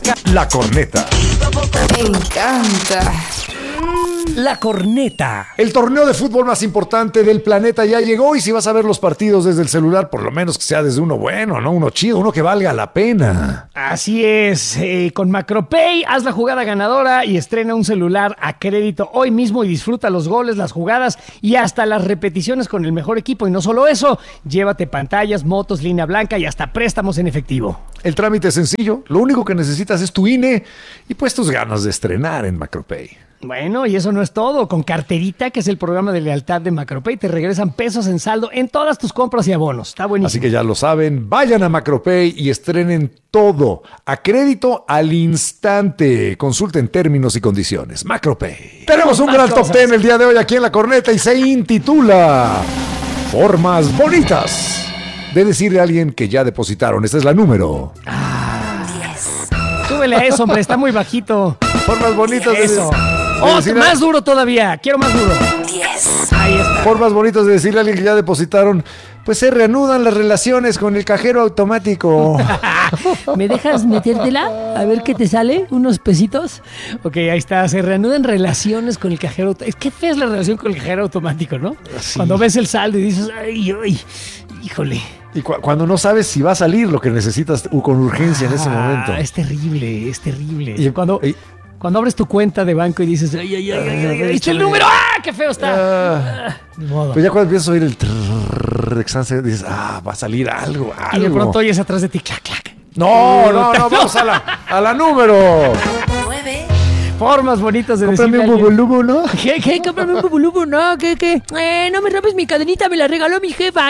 La corneta. Me encanta. La corneta. El torneo de fútbol más importante del planeta ya llegó, y si vas a ver los partidos desde el celular, por lo menos que sea desde uno bueno, ¿no? Uno chido, uno que valga la pena. Así es, con Macropay haz la jugada ganadora y estrena un celular a crédito hoy mismo y disfruta los goles, las jugadas y hasta las repeticiones con el mejor equipo. Y no solo eso, llévate pantallas, motos, línea blanca y hasta préstamos en efectivo. El trámite es sencillo, lo único que necesitas es tu INE y pues tus ganas de estrenar en Macropay. Bueno, y eso no es todo. Con Carterita, que es el programa de lealtad de Macropay, te regresan pesos en saldo en todas tus compras y abonos. Está buenísimo. Así que ya lo saben, vayan a Macropay y estrenen todo a crédito al instante. Consulten términos y condiciones. Macropay. Tenemos un gran top 10 el día de hoy aquí en La Corneta y se intitula Formas Bonitas de decirle a alguien que ya depositaron. Esta es la número 10. Súbele a eso, hombre, está muy bajito. Formas bonitas de Eso. decirle Más duro todavía, quiero más duro. 10. Ahí está. Formas bonitas de decirle a alguien que ya depositaron. Pues se reanudan las relaciones con el cajero automático. ¿Me dejas metértela? A ver qué te sale, unos pesitos. Ok, ahí está, se reanudan relaciones con el cajero automático. Es que fea es la relación con el cajero automático, ¿no? Sí. Cuando ves el saldo y dices, ay, híjole. Y cuando no sabes si va a salir lo que necesitas con urgencia en ese momento. Es terrible, es terrible. Y- Cuando abres tu cuenta de banco y dices, ay, ahí está el número, qué feo está. Ni modo. Pues ya cuando empiezas a oír el trrr, dices, va a salir algo. Y de pronto oyes atrás de ti, clac, clac. No, vamos a la número. 9. Formas bonitas de Cómprame decirle a un alguien. bubulubu, ¿no? ¿Qué? Cómprame un bubulubu, ¿no? ¿Qué? No me robes mi cadenita, me la regaló mi jefa.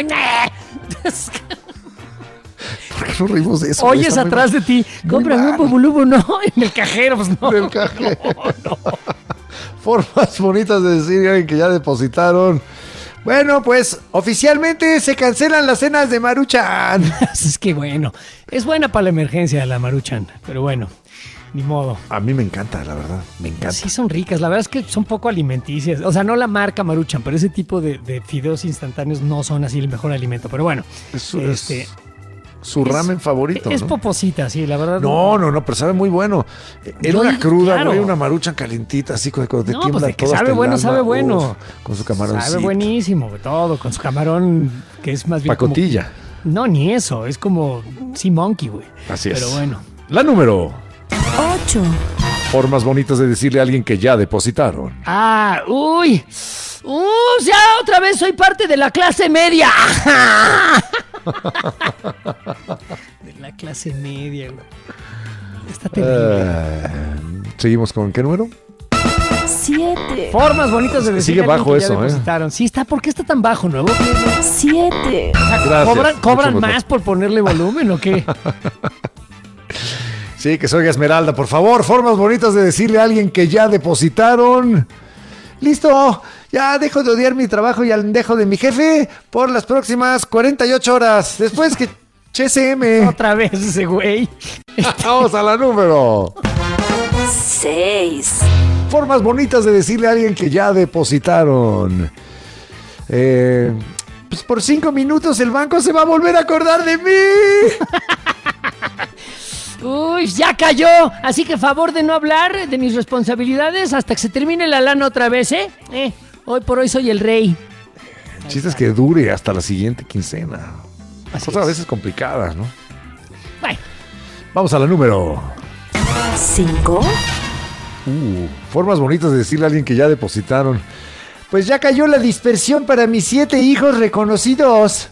¿Por qué no reímos de eso? Oyes Está atrás de ti, muy cómprame un mal. bubulubu, ¿no? En el cajero, pues no. Del cajero. Formas bonitas de decir a alguien que ya depositaron. Bueno, pues oficialmente se cancelan las cenas de Maruchan. Es que bueno, es buena para la emergencia la Maruchan, pero bueno, ni modo. A mí me encanta, la verdad. Me encanta. Sí son ricas, la verdad es que son poco alimenticias. O sea, no la marca Maruchan, pero ese tipo de fideos instantáneos no son así el mejor alimento. Pero bueno, Es su ramen favorito, es ¿no? poposita, sí, la verdad. No, pero sabe muy bueno. En Yo una digo, cruda, claro. güey, una Maruchan calientita, así cuando te No, tiembla pues de que todo sabe hasta el bueno, alma. sabe bueno. Uf, con su camaroncito. Sabe buenísimo, todo, con su camarón, que es más bien Pacotilla. como... No, ni eso, es como Sea Monkey, güey. Así es. Pero bueno. La número. 8. Formas bonitas de decirle a alguien que ya depositaron. Ya otra vez soy parte de la clase media. De la clase media, güey. Está terrible. Seguimos con ¿qué número? 7. Formas bonitas de decir Sigue bajo eso, depositaron. Sí, está. ¿Por qué está tan bajo, nuevo? 7. Gracias. ¿Cobran Mucho mejor. más por ponerle volumen o qué? Sí, que se oiga Esmeralda, por favor. Formas bonitas de decirle a alguien que ya depositaron. Listo, ya dejo de odiar mi trabajo y al dejo de mi jefe por las próximas 48 horas. Después que HSM. Otra vez ese güey. Vamos a la número. 6. Formas bonitas de decirle a alguien que ya depositaron. Pues por 5 minutos el banco se va a volver a acordar de mí. Uy, ya cayó. Así que favor de no hablar de mis responsabilidades hasta que se termine la lana otra vez, ¿eh? Hoy por hoy soy el rey. El chiste es que dure hasta la siguiente quincena. Así Cosa a es. veces complicada, ¿no? Bueno, Vamos a la número. 5. Formas bonitas de decirle a alguien que ya depositaron. Pues ya cayó la dispersión para mis 7 hijos reconocidos.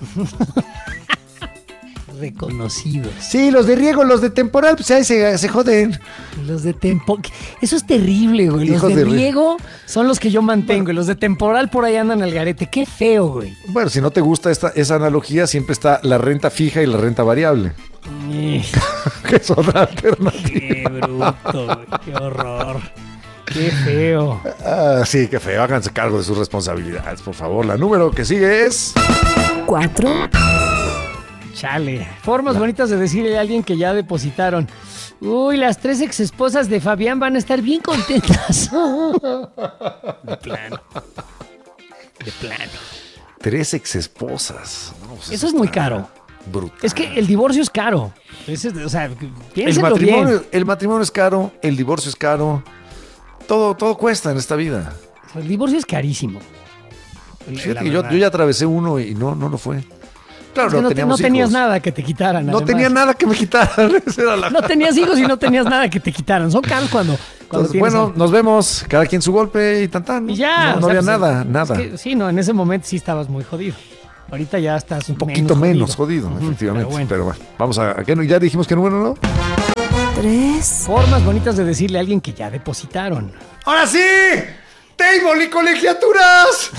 reconocidos. Sí, los de riego, los de temporal, pues ahí se joden. Los de tempo... Eso es terrible, güey. Los Hijos de de riego son los que yo mantengo. Y los de temporal por ahí andan al garete. Qué feo, güey. Bueno, si no te gusta esa analogía, siempre está la renta fija y la renta variable. Que es otra alternativa. Qué bruto, güey. Qué horror. Qué feo. Sí, qué feo. Háganse cargo de sus responsabilidades, por favor. La número que sigue es... 4. Chale. Formas bonitas de decirle a alguien que ya depositaron. Uy, las 3 exesposas de Fabián van a estar bien contentas. De plano. De plano. 3 exesposas. No, pues Eso es muy está caro. brutal. Es que el divorcio es caro. O sea, el piénsenlo bien. matrimonio es caro, el divorcio es caro. Todo cuesta en esta vida. El divorcio es carísimo. Fíjate que yo ya atravesé uno y no lo fue. Claro, Es que no teníamos tenías hijos. nada que te quitaran. No además. tenía nada que me quitaran. Esa era la... No tenías hijos y no tenías nada que te quitaran. Son caros cuando Entonces, tienes bueno, nos vemos. Cada quien su golpe y tan. y ya. No o sea, había pues, nada. es que, sí, no, en ese momento sí estabas muy jodido. Ahorita ya estás Un poquito menos jodido, efectivamente. Pero bueno, vamos a... ¿qué? Ya dijimos que número, ¿no? 3, Formas bonitas de decirle a alguien que ya depositaron. ¡Ahora sí! ¡Table y colegiaturas!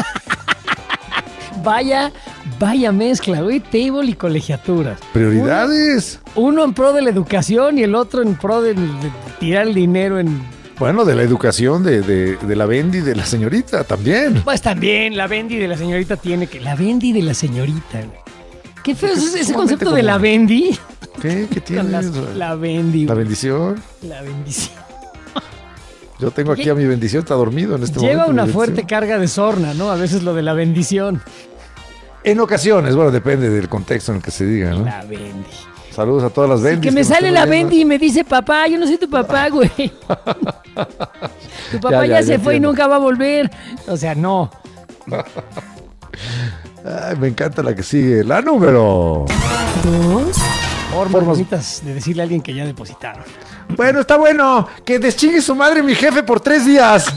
Vaya mezcla, güey. Table y colegiaturas. Prioridades. Uno en pro de la educación y el otro en pro de tirar el dinero en... Bueno, de la educación de la Bendy y de la señorita también. Pues también, la Bendy de la señorita tiene que... La Bendy de la señorita, güey. Qué feo es ese sumamente concepto de común. la Bendy. ¿Qué tiene? La Bendy, La güey. bendición. La bendición. Yo tengo aquí a mi bendición, está dormido en este momento. Lleva mi una bendición. fuerte carga de sorna, ¿no? A veces lo de la bendición. En ocasiones, bueno, depende del contexto en el que se diga, ¿no? La Bendy. Saludos a todas las Sí, Bendys. que me nos sale están la oyendo. Bendy y me dice, papá, yo no soy tu papá, güey. Tu papá ya se fue y entiendo. nunca va a volver. O sea, no. Ay, me encanta la que sigue. La número. 2, Formas bonitas de decirle a alguien que ya depositaron. Bueno, está bueno. Que deschingue su madre mi jefe por 3 días.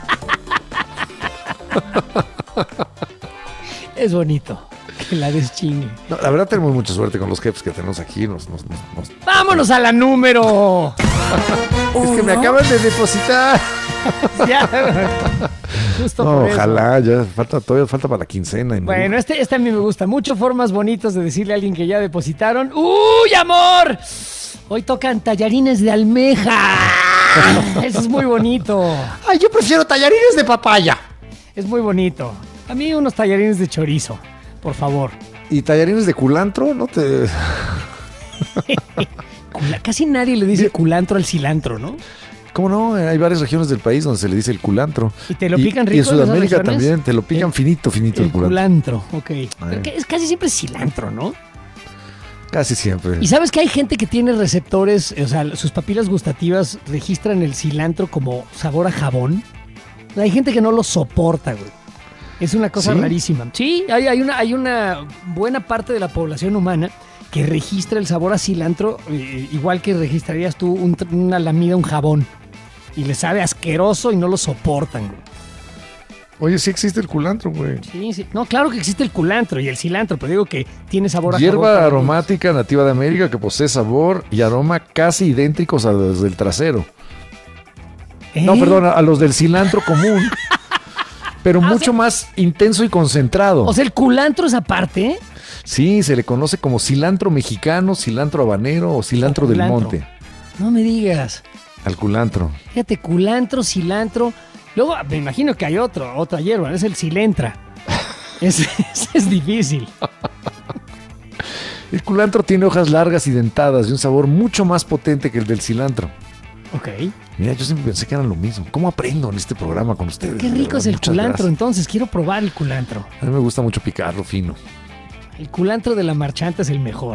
Es bonito que la deschingue. No, la verdad tenemos mucha suerte con los jefes que tenemos aquí. ¡Vámonos a la número! Es que me acaban de depositar. Ya. Justo No, por eso. ojalá, ya todavía falta para la quincena. y no. Bueno, este a mí me gusta mucho. Formas bonitas de decirle a alguien que ya depositaron. ¡Uy, amor! Hoy tocan tallarines de almeja. Eso es muy bonito. Ay, yo prefiero tallarines de papaya. Es muy bonito. A mí unos tallarines de chorizo, por favor. Y tallarines de culantro, ¿no? Casi nadie le dice culantro al cilantro, ¿no? ¿Cómo no? Hay varias regiones del país donde se le dice el culantro. ¿Y te lo pican Y rico en en esas Sudamérica regiones? también, te lo pican finito el El culantro. culantro, ok. Es casi siempre cilantro, ¿no? Casi siempre. Y sabes que hay gente que tiene receptores, o sea, sus papilas gustativas registran el cilantro como sabor a jabón. Hay gente que no lo soporta, güey. Es una cosa ¿Sí? rarísima. Sí, hay una buena parte de la población humana que registra el sabor a cilantro igual que registrarías tú una lamida, un jabón. Y le sabe asqueroso y no lo soportan, güey. Oye, sí existe el culantro, güey. Sí, sí. No, claro que existe el culantro y el cilantro, pero digo que tiene sabor a jabón. Hierba también. aromática nativa de América que posee sabor y aroma casi idénticos a los del trasero. ¿Eh? No, perdón, a los del cilantro común. Pero mucho más intenso y concentrado. O sea, el culantro es aparte, ¿eh? Sí, se le conoce como cilantro mexicano, cilantro habanero o cilantro del Culantro. monte. No me digas. Al culantro. Fíjate, culantro, cilantro. Luego me imagino que hay otra hierba, es el cilentra. Ese es difícil. El culantro tiene hojas largas y dentadas y un sabor mucho más potente que el del cilantro. Ok. Mira, yo siempre pensé que eran lo mismo. ¿Cómo aprendo en este programa con ustedes? Qué De rico verdad, es el muchas culantro, gracias. entonces. Quiero probar el culantro. A mí me gusta mucho picarlo fino. El culantro de la marchanta es el mejor.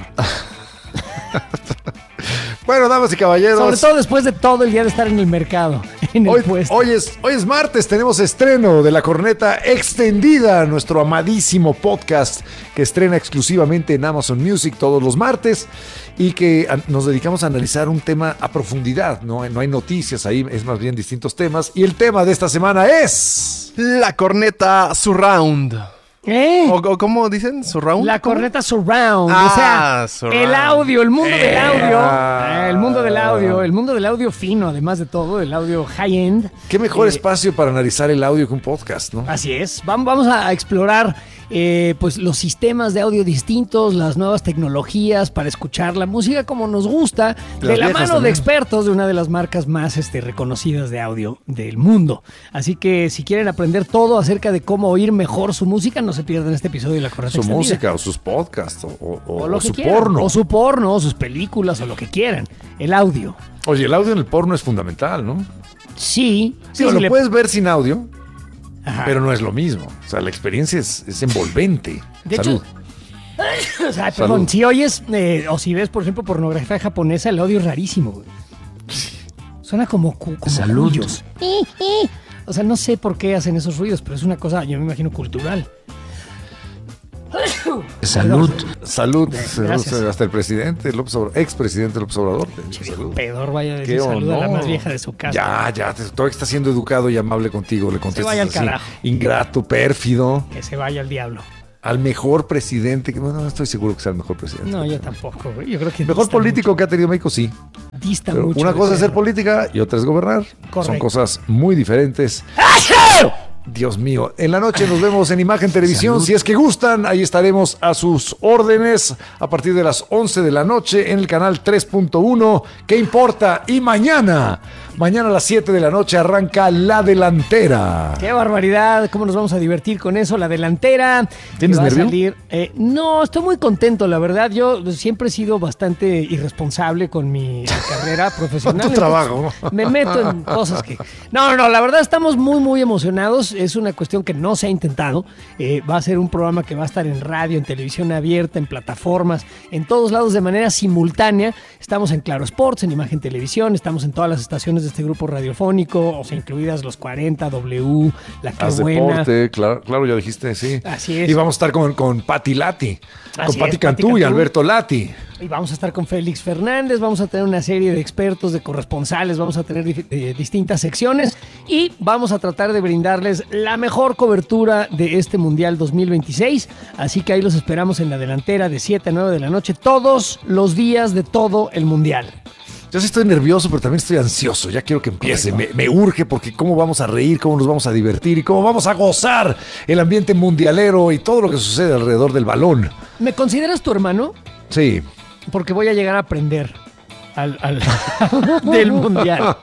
Bueno, damas y caballeros. Sobre todo después de todo el día de estar en el mercado, en el Hoy, puesto. hoy es martes, tenemos estreno de La Corneta Extendida, nuestro amadísimo podcast que estrena exclusivamente en Amazon Music todos los martes y que nos dedicamos a analizar un tema a profundidad, no hay noticias ahí, es más bien distintos temas. Y el tema de esta semana es... La corneta surround. ¿Eh? ¿O cómo dicen? ¿Surround? La ¿Cómo? corneta surround, Ah, o sea, surround. el audio, el mundo del audio, Ah. el mundo del audio fino, además de todo, el audio high-end. ¿Qué mejor espacio para analizar el audio que un podcast, no? Así es, vamos a explorar pues los sistemas de audio distintos, las nuevas tecnologías para escuchar la música como nos gusta, Las de la viejas mano de también. expertos de una de las marcas más reconocidas de audio del mundo. Así que si quieren aprender todo acerca de cómo oír mejor su música, no se pierdan este episodio de La Corneta Su Extendida. música o sus podcasts O lo o que su quieran. porno. O su porno, o sus películas, o lo que quieran. El audio. Oye, el audio en el porno es fundamental, ¿no? Sí. Sí, lo puedes ver sin audio, Ajá. pero no es lo mismo. O sea, la experiencia es envolvente. De Salud. hecho, O sea, perdón, si oyes o si ves, por ejemplo, pornografía japonesa, el audio es rarísimo, güey. Suena como Salud. cuyos. O sea, no sé por qué hacen esos ruidos, pero es una cosa, yo me imagino, cultural. Salud. Salud, Gracias. hasta el presidente López Obrador, expresidente López Obrador. Salud. Pedor vaya a decir Qué salud a la honor. más vieja de su casa. Ya, todavía está siendo educado y amable contigo, le contestas vaya al así. carajo. Ingrato, pérfido, Que se vaya al diablo. al mejor presidente, que bueno, no estoy seguro que sea el mejor presidente. No, yo tampoco, güey. Yo creo que Mejor dista político que ha tenido México, sí. mucho, dista Pero mucho una de cosa es ser serlo. política y otra es gobernar. Son Correcto. cosas muy diferentes. Dios mío, en la noche nos vemos en Imagen Televisión. Si es que gustan, ahí estaremos a sus órdenes a partir de las 11 de la noche en el canal 3.1. ¿Qué importa? Y mañana a las 7 de la noche arranca La Delantera. ¡Qué barbaridad! ¿Cómo nos vamos a divertir con eso? La delantera. ¿Tienes que va a nervio? salir. No, estoy muy contento, la verdad. Yo siempre he sido bastante irresponsable con mi carrera profesional. Con tu trabajo. Me meto en cosas que... No, la verdad estamos muy, muy emocionados. Es una cuestión que no se ha intentado. Va a ser un programa que va a estar en radio, en televisión abierta, en plataformas, en todos lados de manera simultánea. Estamos en Claro Sports, en Imagen Televisión, estamos en todas las estaciones de este grupo radiofónico, o sea, incluidas los 40, W, La Que Haz Buena. deporte, claro, ya dijiste, sí. Así es. Y vamos a estar con Pati Lati, Así con Pati es, Cantú Pati y Cantú. Alberto Lati. Y vamos a estar con Félix Fernández, vamos a tener una serie de expertos, de corresponsales, vamos a tener distintas secciones y vamos a tratar de brindarles la mejor cobertura de este Mundial 2026. Así que ahí los esperamos en la delantera de 7 a 9 de la noche, todos los días de todo el Mundial. Yo sí estoy nervioso, pero también estoy ansioso. Ya quiero que empiece. Me urge porque cómo vamos a reír, cómo nos vamos a divertir y cómo vamos a gozar el ambiente mundialero y todo lo que sucede alrededor del balón. ¿Me consideras tu hermano? Sí. Porque voy a llegar a aprender del Mundial.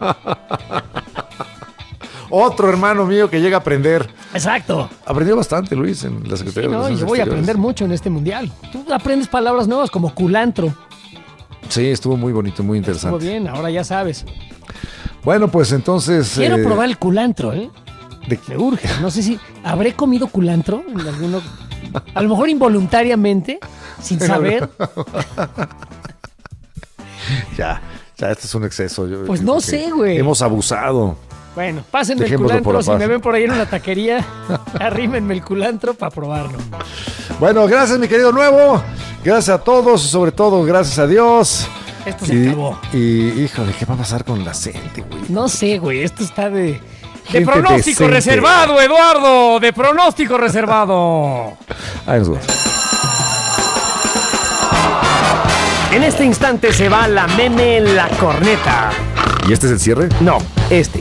Otro hermano mío que llega a aprender. Exacto. Aprendió bastante, Luis, en la Secretaría de No, y Relaciones yo voy a Exteriores. aprender mucho en este Mundial. Tú aprendes palabras nuevas como culantro. Sí, estuvo muy bonito, muy Estuvo interesante. bien, ahora ya sabes. Bueno, pues entonces... Quiero probar el culantro, ¿eh? de- Me urge. No sé si habré comido culantro en alguno. A lo mejor involuntariamente, sin saber. Ya, esto es un exceso. Yo Pues creo no que sé, güey. Hemos abusado. Bueno, pásenme el Dejémoslo por culantro. la Si paz. me ven por ahí en una taquería, arrímenme el culantro para probarlo. Bueno, gracias, mi querido Nuevo. Gracias a todos, sobre todo, gracias a Dios. Esto se acabó. Y, híjole, ¿qué va a pasar con la gente, güey? No sé, güey. Esto está de Gente pronóstico decente. reservado, Eduardo. De pronóstico reservado. Ahí nos vemos. En este instante se va la meme La Corneta. ¿Y este es el cierre? No, este.